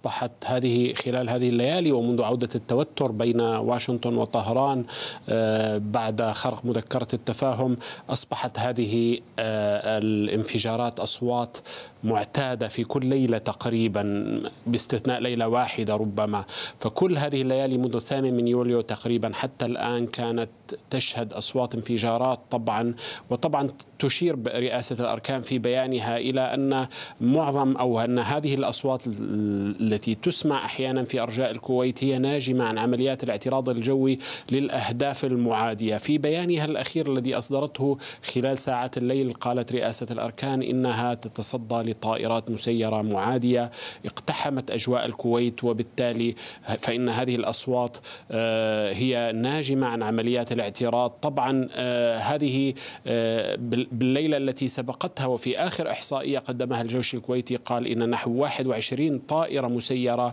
أصبحت خلال هذه الليالي ومنذ عودة التوتر بين واشنطن وطهران بعد خرق مذكرة التفاهم، أصبحت هذه الانفجارات أصوات معتادة في كل ليلة تقريبا باستثناء ليلة واحدة ربما. فكل هذه الليالي منذ 8 من يوليو تقريبا حتى الآن كانت تشهد أصوات انفجارات وطبعا تشير رئاسة الأركان في بيانها إلى أن أن هذه الأصوات التي تسمع أحيانا في أرجاء الكويت هي ناجمة عن عمليات الاعتراض الجوي للأهداف المعادية. في بيانها الأخير الذي أصدرته خلال ساعات الليل قالت رئاسة الأركان إنها تتصدى لطائرات مسيرة معادية اقتحمت أجواء الكويت، وبالتالي فإن هذه الأصوات هي ناجمة عن عمليات الاعتراض. طبعا هذه بالليلة التي سبقتها وفي آخر إحصائية قدمها الجيش الكويتي قال إن نحو 21 طائرة مسيرة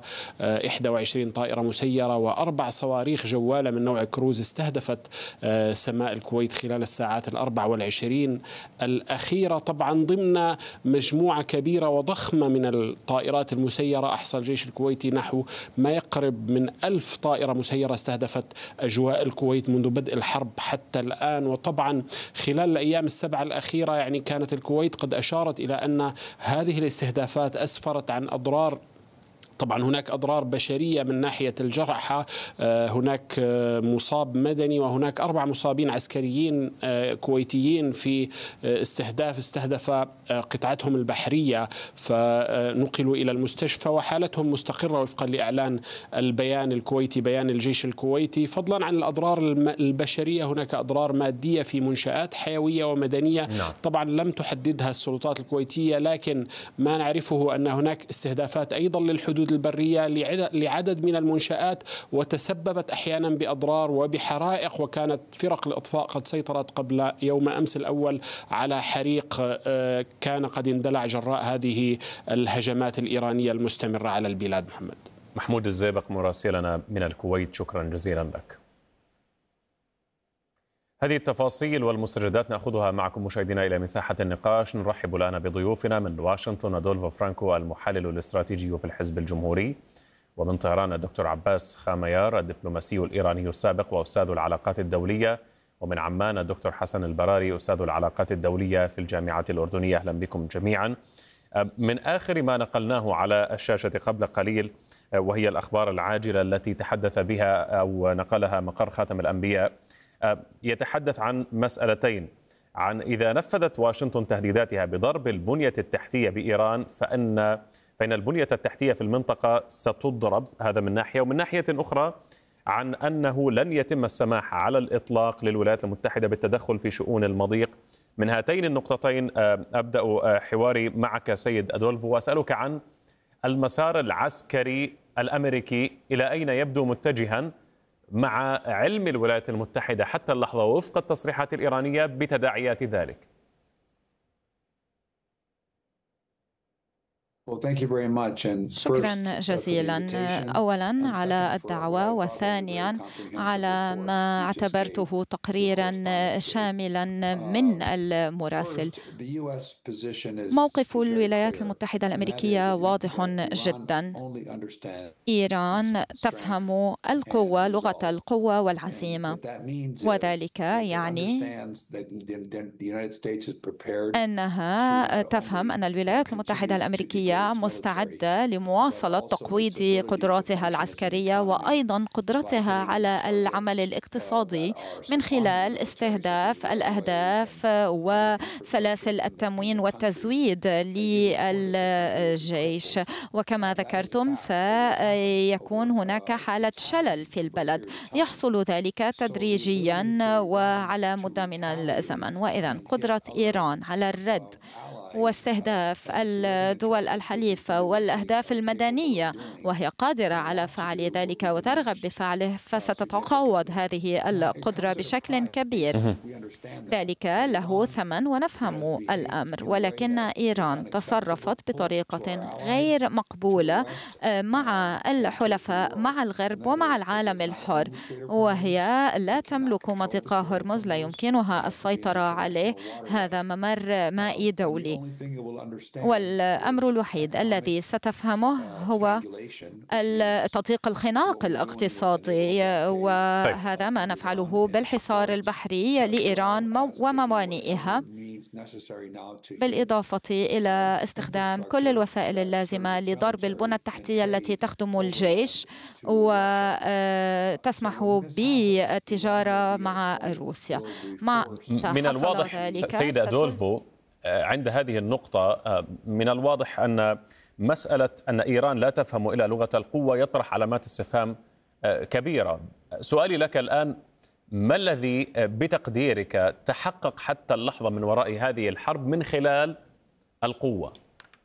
21 طائرة مسيرة و4 صواريخ جوالة من نوع كروز استهدفت سماء الكويت خلال الساعات 24 الأخيرة، طبعا ضمن مجموعة كبيرة وضخمة من الطائرات المسيرة. أحصى الجيش الكويتي نحو ما يقرب من 1000 طائرة مسيرة استهدفت أجواء الكويت منذ بدء الحرب حتى الآن. وطبعا خلال الأيام السبعة الأخيرة كانت الكويت قد أشارت إلى أن هذه الاستهدافات أسفرت عن أضرار. طبعا هناك أضرار بشرية من ناحية الجرحى، هناك مصاب مدني وهناك 4 مصابين عسكريين كويتيين في استهدف قطعتهم البحرية، فنقلوا إلى المستشفى وحالتهم مستقرة وفقا لإعلان البيان الكويتي، بيان الجيش الكويتي. فضلا عن الأضرار البشرية هناك أضرار مادية في منشآت حيوية ومدنية طبعا لم تحددها السلطات الكويتية، لكن ما نعرفه أن هناك استهدافات أيضا للحدود البرية لعدد من المنشآت وتسببت أحيانا بأضرار وبحرائق، وكانت فرق الإطفاء قد سيطرت قبل يوم أمس الأول على حريق كان قد اندلع جراء هذه الهجمات الإيرانية المستمرة على البلاد. محمود الزيبق مراسلنا من الكويت، شكرا جزيلا لك. هذه التفاصيل والمستجدات نأخذها معكم مشاهدينا إلى مساحة النقاش. نرحب الآن بضيوفنا من واشنطن أدولفو فرانكو المحلل الاستراتيجي في الحزب الجمهوري، ومن طهران الدكتور عباس خاميار الدبلوماسي الإيراني السابق وأستاذ العلاقات الدولية، ومن عمان الدكتور حسن البراري أستاذ العلاقات الدولية في الجامعة الأردنية. أهلا بكم جميعا. من آخر ما نقلناه على الشاشة قبل قليل وهي الأخبار العاجلة التي تحدث بها أو نقلها مقر خاتم الأنبياء، يتحدث عن مسألتين: عن إذا نفذت واشنطن تهديداتها بضرب البنية التحتية بإيران فإن البنية التحتية في المنطقة ستضرب، هذا من ناحية، ومن ناحية أخرى عن أنه لن يتم السماح على الإطلاق للولايات المتحدة بالتدخل في شؤون المضيق. من هاتين النقطتين أبدأ حواري معك سيد أدولفو، وأسألك عن المسار العسكري الأمريكي، إلى أين يبدو متجها مع علم الولايات المتحدة حتى اللحظة وفق التصريحات الإيرانية بتداعيات ذلك؟ شكرا جزيلا أولا على الدعوة، وثانيا على ما اعتبرته تقريرا شاملا من المراسل. موقف الولايات المتحدة الأمريكية واضح جدا. إيران تفهم القوة، لغة القوة والعزيمة، وذلك يعني أنها تفهم أن الولايات المتحدة الأمريكية مستعدة لمواصلة تقويض قدراتها العسكرية وأيضا قدرتها على العمل الاقتصادي من خلال استهداف الأهداف وسلاسل التموين والتزويد للجيش. وكما ذكرتم سيكون هناك حالة شلل في البلد، يحصل ذلك تدريجيا وعلى مدة من الزمن. وإذا قدرة إيران على الرد واستهداف الدول الحليفة والأهداف المدنية وهي قادرة على فعل ذلك وترغب بفعله، فستتقوض هذه القدرة بشكل كبير. ذلك له ثمن ونفهم الأمر، ولكن إيران تصرفت بطريقة غير مقبولة مع الحلفاء، مع الغرب ومع العالم الحر، وهي لا تملك مضيق هرمز، لا يمكنها السيطرة عليه، هذا ممر مائي دولي. والأمر الوحيد الذي ستفهمه هو تضييق الخناق الاقتصادي، وهذا ما نفعله بالحصار البحري لإيران وموانئها، بالإضافة إلى استخدام كل الوسائل اللازمة لضرب البنى التحتية التي تخدم الجيش وتسمح بالتجارة مع روسيا. من الواضح سيدة أدولفو عند هذه النقطة، من الواضح أن مسألة أن إيران لا تفهم إلى لغة القوة يطرح علامات استفهام كبيرة. سؤالي لك الآن، ما الذي بتقديرك تحقق حتى اللحظة من وراء هذه الحرب من خلال القوة؟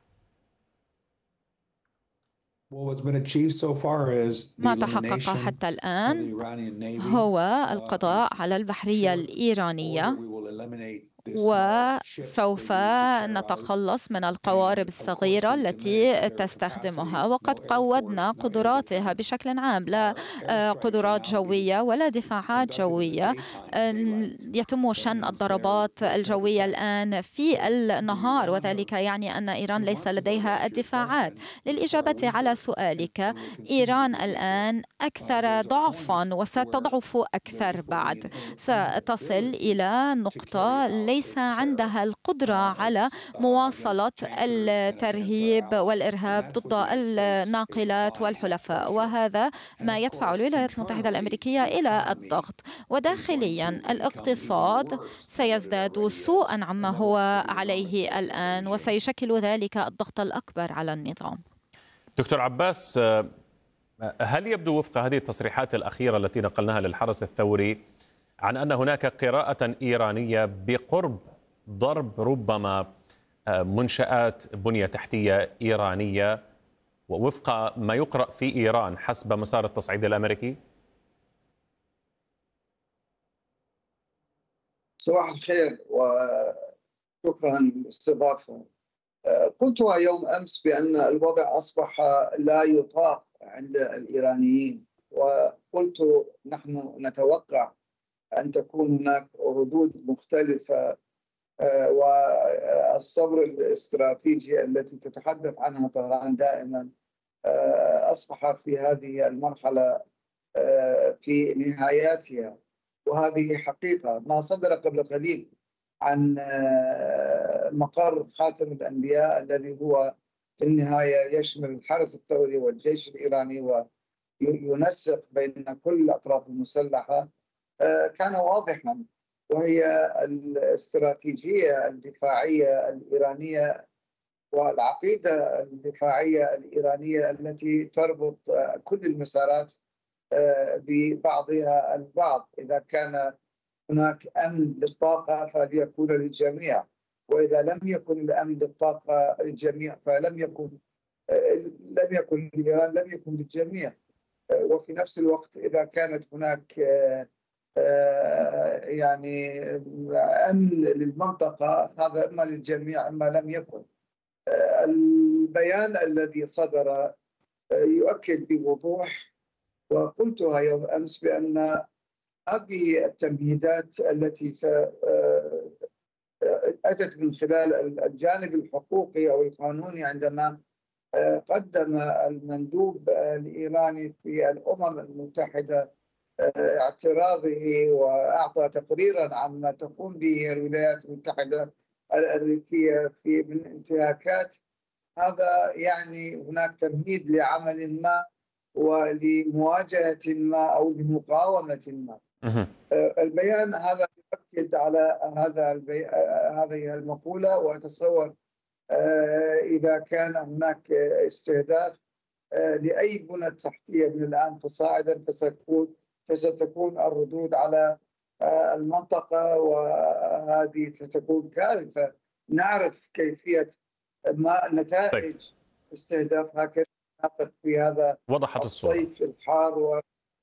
ما تحقق حتى الآن هو القضاء على البحرية الإيرانية، وسوف نتخلص من القوارب الصغيرة التي تستخدمها، وقد قودنا قدراتها بشكل عام، لا قدرات جوية ولا دفاعات جوية. يتم شن الضربات الجوية الآن في النهار، وذلك يعني أن إيران ليس لديها الدفاعات. للإجابة على سؤالك، إيران الآن أكثر ضعفا وستضعف أكثر بعد، ستصل إلى نقطة ليس عندها القدرة على مواصلة الترهيب والإرهاب ضد الناقلات والحلفاء، وهذا ما يدفع الولايات المتحدة الأمريكية إلى الضغط. وداخليا الاقتصاد سيزداد سوءا عما هو عليه الآن، وسيشكل ذلك الضغط الأكبر على النظام. دكتور عباس، هل يبدو وفق هذه التصريحات الأخيرة التي نقلناها للحرس الثوري عن أن هناك قراءة إيرانية بقرب ضرب ربما منشآت بنية تحتية إيرانية ووفق ما يقرأ في إيران حسب مسار التصعيد الأمريكي؟ صباح الخير وشكرا للاستضافة. قلتها يوم أمس بأن الوضع أصبح لا يطاق عند الإيرانيين، وقلت نحن نتوقع أن تكون هناك ردود مختلفة، والصبر الاستراتيجي التي تتحدث عنها طهران دائما أصبح في هذه المرحلة في نهاياتها، وهذه حقيقة. ما صدر قبل قليل عن مقر خاتم الأنبياء الذي هو في النهاية يشمل الحرس الثوري والجيش الإيراني وينسق بين كل الأطراف المسلحة كان واضحا، وهي الاستراتيجية الدفاعية الإيرانية والعقيدة الدفاعية الإيرانية التي تربط كل المسارات ببعضها البعض. إذا كان هناك أمن للطاقة فليكون للجميع، وإذا لم يكن الأمن للطاقة للجميع لم يكن لإيران، لم يكن للجميع. وفي نفس الوقت إذا كانت هناك يعني أمن للمنطقة هذا إما للجميع إما لم يكن. البيان الذي صدر يؤكد بوضوح، وقلتها يوم أمس، بأن هذه التمهيدات التي أتت من خلال الجانب الحقوقي أو القانوني، عندما قدم المندوب الإيراني في الأمم المتحدة اعتراضه وأعطى تقريرا عما تقوم به الولايات المتحدة الأمريكية في من انتهاكات، هذا يعني هناك تمهيد لعمل ما ولمواجهة ما أو لمقاومة ما. البيان هذا يؤكد على هذه المقولة، وأتصور إذا كان هناك استهداف لأي بنى تحتية من الآن فصاعدا فستكون الردود على المنطقة، وهذه ستكون كارثة. نعرف كيفية ما نتائج استهداف هكذا في هذا وضحت الصيف الحار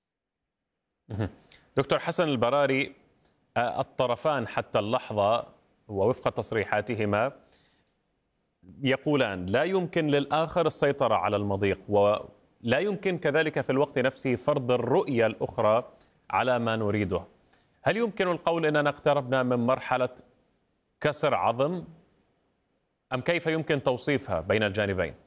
دكتور حسن البراري، الطرفان حتى اللحظة ووفق تصريحاتهما يقولان لا يمكن للآخر السيطرة على المضيق، ولا يمكن كذلك في الوقت نفسه فرض الرؤية الأخرى على ما نريده. هل يمكن القول أننا اقتربنا من مرحلة كسر عظم أم كيف يمكن توصيفها بين الجانبين؟